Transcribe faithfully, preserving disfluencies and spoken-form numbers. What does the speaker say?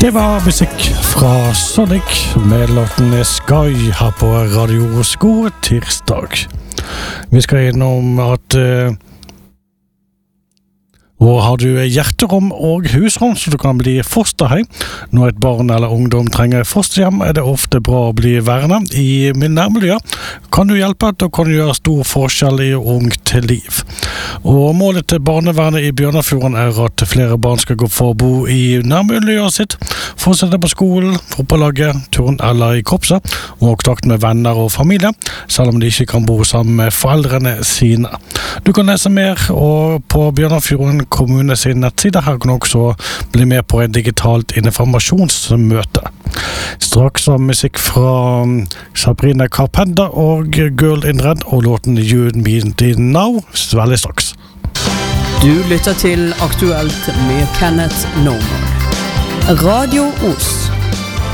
Det var musikk fra Sonic med låten Sky her på Radio God tirsdag. Vi skal innom at uh, og har du hjerterom og husrom så du kan bli fosterhjem. Når et barn eller ungdom trenger fosterhjem er det ofte bra å bli værende. I min nærmiljø kan du hjelpe til å kunne gjøre stor forskjell i ungt liv. Og målet til barnevernet i Bjørnafjorden er at flere barn skal gå for å bo i nærmiljøet sitt, fortsette på skolen, fotballaget, turn eller i korpset, og kontakt med venner og familie, selv om de ikke kan bo sammen med foreldrene sine. Du kan lese mer og på Bjørnafjorden kommune sin nettside. Her kan du også bli med på et digitalt informasjonsmøte. Straks av musikk fra Sabrina Carpenter og Girl in Red og låten You Need Now, veldig straks. Du lytter til Aktuelt med Kenneth Norman. Radio Os.